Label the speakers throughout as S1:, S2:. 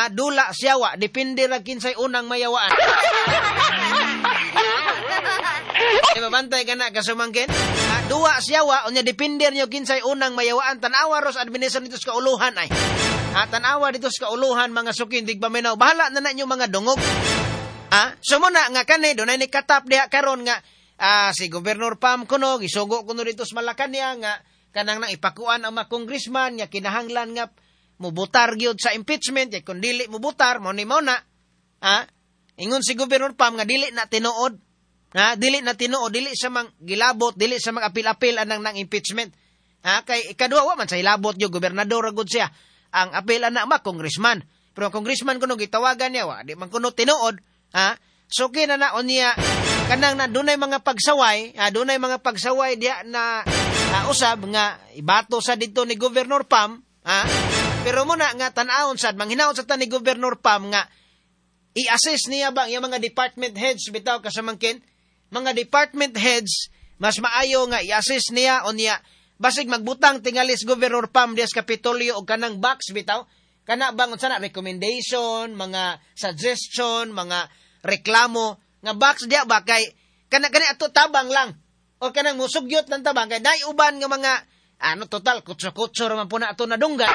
S1: dula siyawa, depende ra kinsay unang mayawaan. Mabantay ka na, kasumangkin. Duwa siyawa, unya depende nyo kinsay unang mayawaan. Tanawa ros administrasyon dito sa kauluhan ay. Tanawa dito sa kauluhan, mga sukin, digpaminaw. Bahala na nyo mga dungog. So muna nga kanay, doon ay nikatap diha karon nga, si Gobernador Pam kuno, gisugo kuno dito sa Malacanang nga, kanang nang ipakuan ang mga congressman, nga kinahanglan nga, mubutar gyud sa impeachment, ya kung dili mubutar, mo na. Ingon si Gobernador Pam nga dili na tinuod. Dili na tinuod, dili sa mang gilabot, dili sa mang apil-apil anang nang impeachment. Kay ikaduha wa man sa hilabot yo gobernador agud siya. Ang apil ana congressman. Pero ang congressman kuno gitawagan niya wa, di man kuno tinuod. So kinanaon niya kanang na dunay mga pagsaway, diya na usab nga ibato sa dito ni Gobernador Pam, pero muna nga tan-awon sad manghinaot sa ni Gobernador Pam nga i-assess niya bang yung mga department heads bitaw kasamangkin, mga department heads mas maayo nga i-assess niya o niya basig magbutang tingalis Gobernador Pam dias Kapitolyo og kanang box bitaw kana bang unsa na recommendation, mga suggestion, mga reklamo nga box diya ba kay kana ato tabang lang o kanang musugyot lang tabang kay dai uban nga mga total kutso-kutso ra man po na ato nadunggan.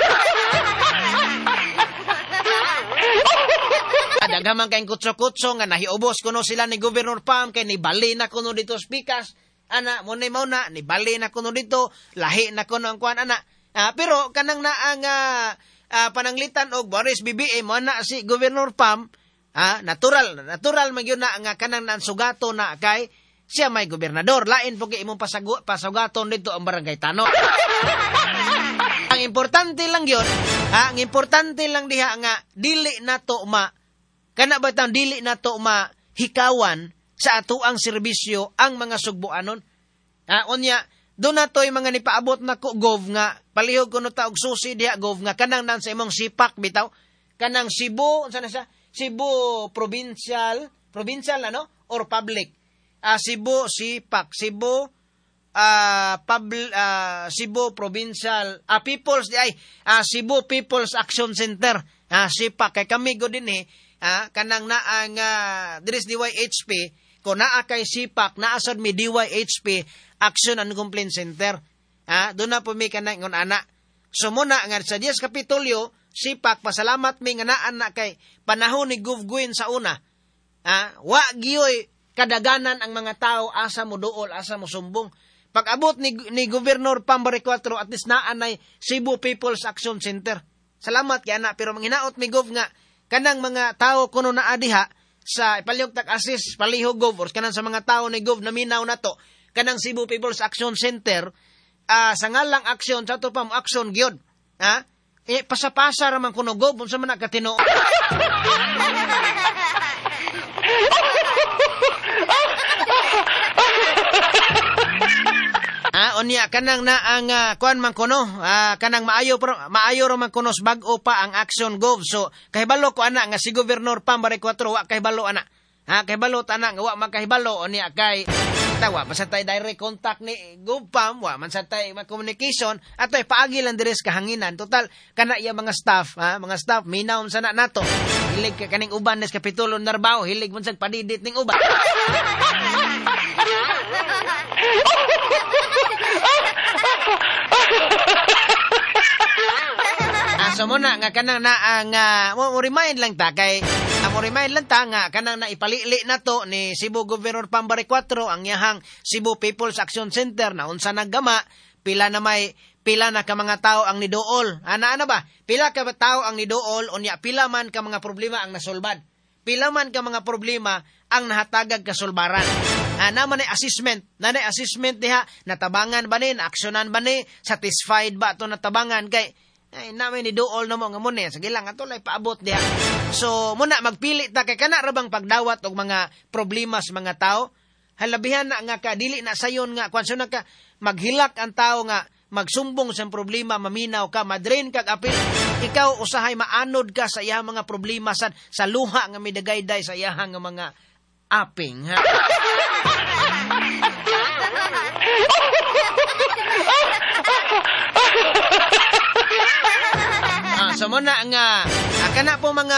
S1: Daghaman kayong kutso-kutso nga nahiubos kuno sila ni Gobernador Pam kay nibali na kuno dito speakers. Munay mauna nibali na kuno dito, lahi na kuno ang kuan pero kanang na ang pananglitan og Boris BBM mo na si Gobernador Pam, natural magyud na nga kanang nan sugato na kay siya may gobernador, lain po kay imong pasugaton dito ang barangay Tanod. Ang importante lang yun, ang importante lang diha nga dili nato dili nato hikawan sa atuang serbisyo ang mga sugbuanon. Unya doon na to'y mga nipaabot na ko, gov nga, palihog ko no taog susi diha, gov nga, kanang nan sa imong sipak, bitaw, kanang Cebu, saan na siya? Cebu provincial, or public? Cebu, sipak, Cebu, Cebu provincial, Cebu People's Action Center, sipak, kay kami go din kanang naang, diris DYHP, kung naa kay sipak, naasad mi DYHP, Action and Complaint Center. Doon na po may kanang anak. So muna nga sa Dias Kapitolyo, sipak, pasalamat mi nga naan na kay panahon ni Gov Gwyn sa una. Wa giyoy kadaganan ang mga tao, asa mo duol, asa mo sumbong. Pag abot ni Gobernador Pam 4, at least naan ay Cebu People's Action Center. Salamat kay anak, pero manghinaot mi Gov nga, kanang mga tao kuno na adiha, sa ipalihog tak assist, palihog Gov, or kanang sa mga tao ni Gov na minaw na to, kanang Cebu People's Action Center, sa ngalang aksyon, sa ito pang aksyon gyud. Pasapasa raman kuno Gov, unsa man nakatino. Onya kanang na ang kuan man kuno, kanang maayo raman kuno bag-o pa ang action Gov. So kahibalo ko ana nga si Gobernador Pam 4 wa kahibalo ana. Kahibalo ana nga wa makahibalo onya kay tawa masantay direct contact ni Gov Pam, wa man santay communication atoy paagi lang diri sa kahanginan. Total kana iya mga staff, minaw sana nato. Hilig kaning uban sa Kapitulo Narbaw, hilig man sa padidit ning uban. So muna nga kanang na ang mo remind lang ta kay nga kanang na ipalili na to ni Cebu Governor Pam 4 ang yahang Cebu People's Action Center na unsa naggama pila na ka mga tao ang niduol. Ana ba? Pila ka tao ang niduol unya pila man ka mga problema ang nasolbad. Pila man ka mga problema ang nahatagag kasulbaran. Naman ay assessment diha, natabangan ba ni, naaksyonan ba ni, satisfied ba ito natabangan kay namin ni dool na mo nga muna. Sige lang, ito lang paabot diha. So, muna magpili ta kay kana rabang pagdawat og mga problema sa mga tao. Halabihan na nga ka, dili na sayon nga, kung na ka, maghilak ang tao nga, magsumbong sa problema, maminaw ka, madrain kag apil. Ikaw usahay maanod ka sa iyang mga problema sa luha nga midagayday sa iyang nga mga aping. So muna nga, kana po mga